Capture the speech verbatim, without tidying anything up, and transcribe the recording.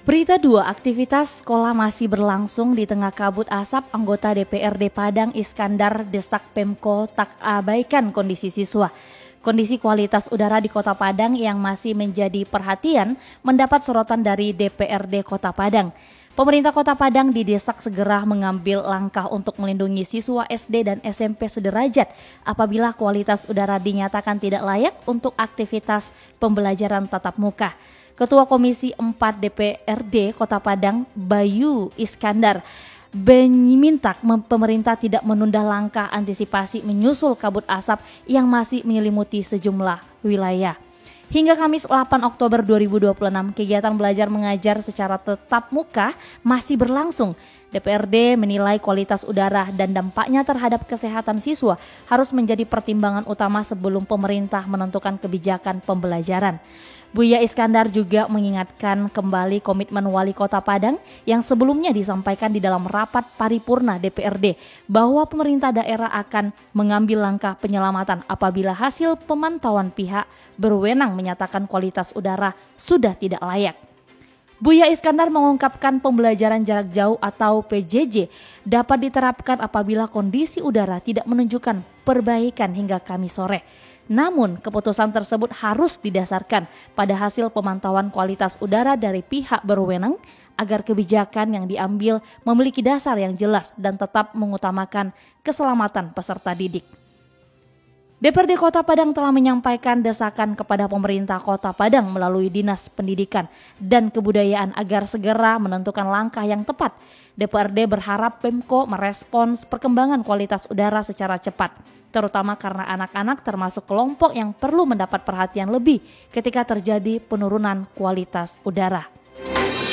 Berita dua, aktivitas sekolah masih berlangsung di tengah kabut asap. Anggota D P R D Padang Iskandar desak Pemko tak abaikan kondisi siswa. Kondisi kualitas udara di Kota Padang yang masih menjadi perhatian mendapat sorotan dari D P R D Kota Padang. Pemerintah Kota Padang didesak segera mengambil langkah untuk melindungi siswa S D dan S M P sederajat apabila kualitas udara dinyatakan tidak layak untuk aktivitas pembelajaran tatap muka. Ketua Komisi empat D P R D Kota Padang, Bayu Iskandar, meminta pemerintah tidak menunda langkah antisipasi menyusul kabut asap yang masih menyelimuti sejumlah wilayah. Hingga Kamis delapan Oktober dua ribu dua puluh enam, kegiatan belajar mengajar secara tatap muka masih berlangsung. D P R D menilai kualitas udara dan dampaknya terhadap kesehatan siswa harus menjadi pertimbangan utama sebelum pemerintah menentukan kebijakan pembelajaran. Buya Iskandar juga mengingatkan kembali komitmen Wali Kota Padang yang sebelumnya disampaikan di dalam rapat paripurna D P R D bahwa pemerintah daerah akan mengambil langkah penyelamatan apabila hasil pemantauan pihak berwenang menyatakan kualitas udara sudah tidak layak. Buya Iskandar mengungkapkan pembelajaran jarak jauh atau P J J dapat diterapkan apabila kondisi udara tidak menunjukkan perbaikan hingga Kamis sore. Namun keputusan tersebut harus didasarkan pada hasil pemantauan kualitas udara dari pihak berwenang agar kebijakan yang diambil memiliki dasar yang jelas dan tetap mengutamakan keselamatan peserta didik. D P R D Kota Padang telah menyampaikan desakan kepada pemerintah Kota Padang melalui Dinas Pendidikan dan Kebudayaan agar segera menentukan langkah yang tepat. D P R D berharap Pemko merespons perkembangan kualitas udara secara cepat, terutama karena anak-anak termasuk kelompok yang perlu mendapat perhatian lebih ketika terjadi penurunan kualitas udara.